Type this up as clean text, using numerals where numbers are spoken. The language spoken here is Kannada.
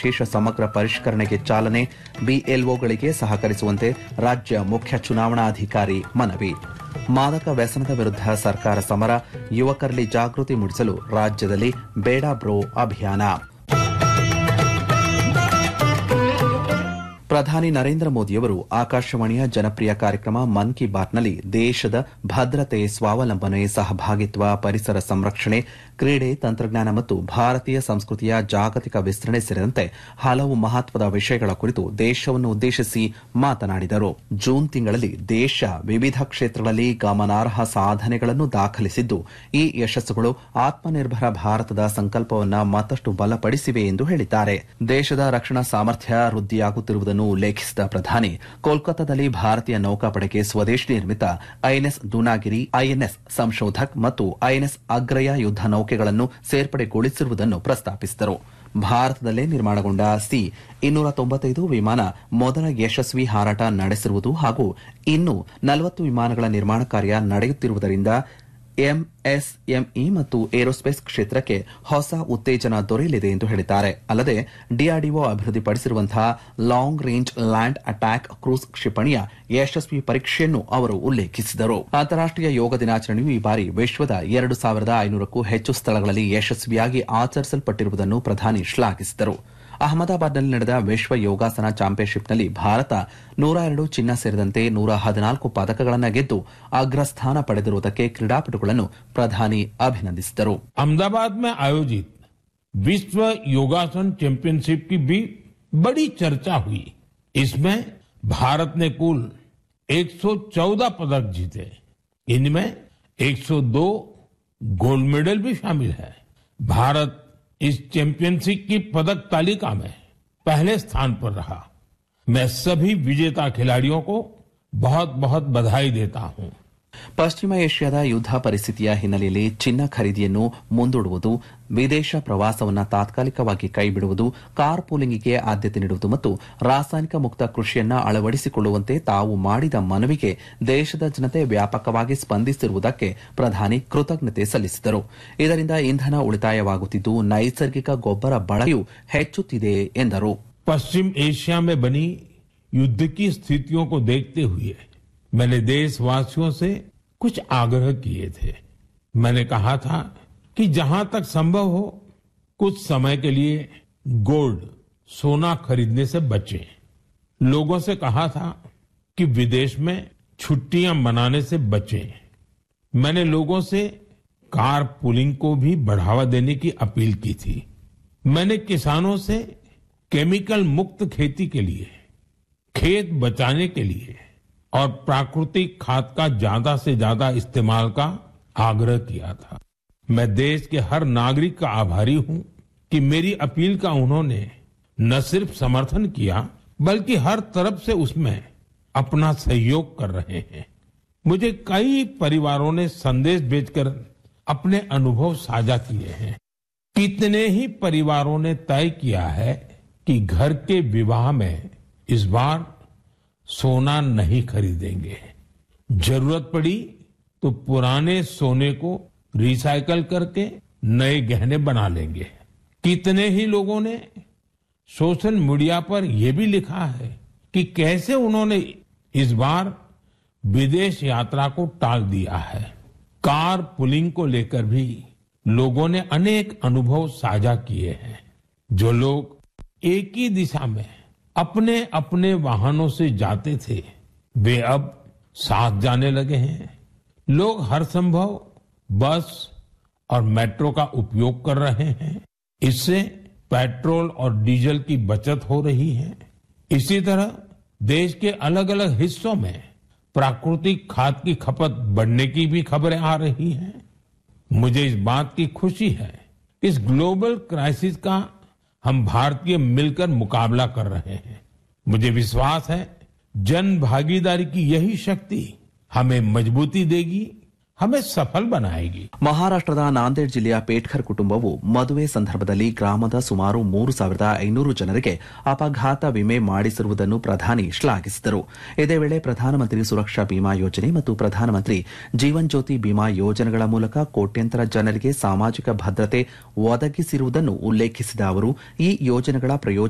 ವಿಶೇಷ ಸಮಗ್ರ ಪರಿಷ್ಕರಣೆಗೆ ಚಾಲನೆ, ಬಿಎಲ್ಒಗಳಿಗೆ ಸಹಕರಿಸುವಂತೆ ರಾಜ್ಯ ಮುಖ್ಯ ಚುನಾವಣಾಧಿಕಾರಿ ಮನವಿ. ಮಾದಕ ವ್ಯಸನದ ವಿರುದ್ಧ ಸರ್ಕಾರ ಸಮರ, ಯುವಕರಲ್ಲಿ ಜಾಗೃತಿ ಮೂಡಿಸಲು ರಾಜ್ಯದಲ್ಲಿ ಬೇಡ ಬ್ರೋ ಅಭಿಯಾನ. ಪ್ರಧಾನಿ ನರೇಂದ್ರ ಮೋದಿಯವರು ಆಕಾಶವಾಣಿಯ ಜನಪ್ರಿಯ ಕಾರ್ಯಕ್ರಮ ಮನ್ ಕಿ ಬಾತ್ನಲ್ಲಿ ದೇಶದ ಭದ್ರತೆ, ಸ್ವಾವಲಂಬನೆ, ಸಹಭಾಗಿತ್ವ, ಪರಿಸರ ಸಂರಕ್ಷಣೆ, ಕ್ರೀಡೆ, ತಂತ್ರಜ್ಞಾನ ಮತ್ತು ಭಾರತೀಯ ಸಂಸ್ಕೃತಿಯ ಜಾಗತಿಕ ವಿಸ್ತರಣೆ ಸೇರಿದಂತೆ ಹಲವು ಮಹತ್ವದ ವಿಷಯಗಳ ಕುರಿತು ದೇಶವನ್ನು ಉದ್ದೇಶಿಸಿ ಮಾತನಾಡಿದರು. ಜೂನ್ ತಿಂಗಳಲ್ಲಿ ದೇಶ ವಿವಿಧ ಕ್ಷೇತ್ರಗಳಲ್ಲಿ ಗಮನಾರ್ಹ ಸಾಧನೆಗಳನ್ನು ದಾಖಲಿಸಿದ್ದು, ಈ ಯಶಸ್ಸುಗಳು ಆತ್ಮನಿರ್ಭರ ಭಾರತದ ಸಂಕಲ್ಪವನ್ನು ಮತ್ತಷ್ಟು ಬಲಪಡಿಸಿವೆ ಎಂದು ಹೇಳಿದ್ದಾರೆ. ದೇಶದ ರಕ್ಷಣಾ ಸಾಮರ್ಥ್ಯ ವೃದ್ಧಿಯಾಗುತ್ತಿರುವುದನ್ನು ಉಲ್ಲೇಖಿಸಿದ ಪ್ರಧಾನಿ, ಕೋಲ್ಕತ್ತಾದಲ್ಲಿ ಭಾರತೀಯ ನೌಕಾಪಡೆಗೆ ಸ್ವದೇಶಿ ನಿರ್ಮಿತ ಐಎನ್ಎಸ್ ದುನಾಗಿರಿ, ಐಎನ್ಎಸ್ ಸಂಶೋಧಕ್ ಮತ್ತು ಐಎನ್ಎಸ್ ಅಗ್ರಯ ಯುದ್ಧ ನೌಕೆಗಳನ್ನು ಸೇರ್ಪಡೆಗೊಳಿಸಿರುವುದನ್ನು ಪ್ರಸ್ತಾಪಿಸಿದರು. ಭಾರತದಲ್ಲೇ ನಿರ್ಮಾಣಗೊಂಡ ಸಿ-295 ವಿಮಾನ ಮೊದಲ ಯಶಸ್ವಿ ಹಾರಾಟ ನಡೆಸಿರುವುದು ಹಾಗೂ ಇನ್ನೂ 40 ವಿಮಾನಗಳ ನಿರ್ಮಾಣ ಕಾರ್ಯ ನಡೆಯುತ್ತಿರುವುದರಿಂದ ಎಂಎಸ್ಎಂಇ ಮತ್ತು ಏರೋಸ್ಪೇಸ್ ಕ್ಷೇತ್ರಕ್ಕೆ ಹೊಸ ಉತ್ತೇಜನ ದೊರೆಯಲಿದೆ ಎಂದು ಹೇಳಿದ್ದಾರೆ. ಅಲ್ಲದೆ DRDO ಅಭಿವೃದ್ಧಿಪಡಿಸಿರುವಂತಹ long range land attack cruise ಕ್ಷಿಪಣಿಯ ಯಶಸ್ವಿ ಪರೀಕ್ಷೆಯನ್ನು ಅವರು ಉಲ್ಲೇಖಿಸಿದರು. ಅಂತಾರಾಷ್ಟೀಯ ಯೋಗ ದಿನಾಚರಣೆಯು ಈ ಬಾರಿ ವಿಶ್ವದ 2500ಕ್ಕೂ ಹೆಚ್ಚು ಸ್ಥಳಗಳಲ್ಲಿ ಯಶಸ್ವಿಯಾಗಿ ಆಚರಿಸಲ್ಪಟ್ಟಿರುವುದನ್ನು ಪ್ರಧಾನಿ ಶ್ಲಾಘಿಸಿದರು. ಅಹಮದಾಬಾದ್ನಲ್ಲಿ ನಡೆದ ವಿಶ್ವ ಯೋಗಾಸನ ಚಾಂಪಿಯನ್ಶಿಪ್ನಲ್ಲಿ ಭಾರತ 102 ಚಿನ್ನ ಸೇರಿದಂತೆ 114 ಪದಕಗಳನ್ನು ಗೆದ್ದು ಅಗ್ರಸ್ಥಾನ ಪಡೆದಿರುವುದಕ್ಕೆ ಕ್ರೀಡಾಪಟುಗಳನ್ನು ಪ್ರಧಾನಿ ಅಭಿನಂದಿಸಿದರು. अहमदाबाद में आयोजित विश्व योगासन चैंपियनशिप की भी बड़ी चर्चा हुई. इसमें भारत ने कुल 114 पदक जीते. इनमें 102 गोल्ड मेडल भी शामिल है. भारत इस चैंपियनशिप की पदक तालिका में पहले स्थान पर रहा. मैं सभी विजेता खिलाड़ियों को बहुत बहुत बधाई देता हूं. ಪಶ್ಚಿಮ ಏಷ್ಯಾದ ಯುದ್ಧ ಪರಿಸ್ಥಿತಿಯ ಹಿನ್ನೆಲೆಯಲ್ಲಿ ಚಿನ್ನ ಖರೀದಿಯನ್ನು ಮುಂದೂಡುವುದು, ವಿದೇಶ ಪ್ರವಾಸವನ್ನು ತಾತ್ಕಾಲಿಕವಾಗಿ ಕೈಬಿಡುವುದು, ಕಾರ್ ಪೂಲಿಂಗಿಗೆ ಆದ್ಯತೆ ನೀಡುವುದು ಮತ್ತು ರಾಸಾಯನಿಕ ಮುಕ್ತ ಕೃಷಿಯನ್ನು ಅಳವಡಿಸಿಕೊಳ್ಳುವಂತೆ ತಾವು ಮಾಡಿದ ಮನವಿಗೆ ದೇಶದ ಜನತೆ ವ್ಯಾಪಕವಾಗಿ ಸ್ಪಂದಿಸಿರುವುದಕ್ಕೆ ಪ್ರಧಾನಿ ಕೃತಜ್ಞತೆ ಸಲ್ಲಿಸಿದರು. ಇದರಿಂದ ಇಂಧನ ಉಳಿತಾಯವಾಗುತ್ತಿದ್ದು ನೈಸರ್ಗಿಕ ಗೊಬ್ಬರ ಬಳಕೆಯೂ ಹೆಚ್ಚುತ್ತಿದೆ ಎಂದರು. पश्चिम एशिया में बनी युद्ध की स्थितियों को देखते हुए मैंने देशवासियों से कुछ आग्रह किए थे. मैंने कहा था कि जहां तक संभव हो कुछ समय के लिए गोल्ड, सोना खरीदने से बचें. लोगों से कहा था कि विदेश में छुट्टियां मनाने से बचें. मैंने लोगों से कार पुलिंग को भी बढ़ावा देने की अपील की थी. मैंने किसानों से केमिकल मुक्त खेती के लिए, खेत बचाने के लिए और प्राकृतिक खाद का ज्यादा से ज्यादा इस्तेमाल का आग्रह किया था. मैं देश के हर नागरिक का आभारी हूं कि मेरी अपील का उन्होंने न सिर्फ समर्थन किया बल्कि हर तरफ से उसमें अपना सहयोग कर रहे हैं. मुझे कई परिवारों ने संदेश भेजकर अपने अनुभव साझा किए हैं. कितने ही परिवारों ने तय किया है कि घर के विवाह में इस बार सोना नहीं खरीदेंगे. जरूरत पड़ी तो पुराने सोने को रिसाइकल करके नए गहने बना लेंगे. कितने ही लोगों ने सोशल मीडिया पर यह भी लिखा है कि कैसे उन्होंने इस बार विदेश यात्रा को टाल दिया है. कार पुलिंग को लेकर भी लोगों ने अनेक अनुभव साझा किए हैं. जो लोग एक ही दिशा में अपने अपने वाहनों से जाते थे वे अब साथ जाने लगे हैं. लोग हर संभव बस और मेट्रो का उपयोग कर रहे हैं. इससे पेट्रोल और डीजल की बचत हो रही है. इसी तरह देश के अलग अलग हिस्सों में प्राकृतिक खाद की खपत बढ़ने की भी खबरें आ रही हैं. मुझे इस बात की खुशी है इस ग्लोबल क्राइसिस का हम भारतीय मिलकर मुकाबला कर रहे हैं. मुझे विश्वास है जन भागीदारी की यही शक्ति हमें मजबूती देगी, हमें सफल बनाएगी. ಮಹಾರಾಷ್ಟ್ರದ ನಾಂದೇಡ್ ಜಿಲ್ಲೆಯ ಪೇಟ್ಕರ್ ಕುಟುಂಬವು ಮದುವೆ ಸಂದರ್ಭದಲ್ಲಿ ಗ್ರಾಮದ ಸುಮಾರು 3500 ಜನರಿಗೆ ಅಪಘಾತ ವಿಮೆ ಮಾಡಿಸಿರುವುದನ್ನು ಪ್ರಧಾನಿ ಶ್ಲಾಘಿಸಿದರು. ಇದೇ ವೇಳೆ ಪ್ರಧಾನಮಂತ್ರಿ ಸುರಕ್ಷಾ ಬಿಮಾ ಯೋಜನೆ ಮತ್ತು ಪ್ರಧಾನಮಂತ್ರಿ ಜೀವನ್ ಜ್ಯೋತಿ ಬಿಮಾ ಯೋಜನೆಗಳ ಮೂಲಕ ಕೋಟ್ಯಂತರ ಜನರಿಗೆ ಸಾಮಾಜಿಕ ಭದ್ರತೆ ಒದಗಿಸಿರುವುದನ್ನು ಉಲ್ಲೇಖಿಸಿದ ಅವರು ಈ ಯೋಜನೆಗಳ ಪ್ರಯೋಜನ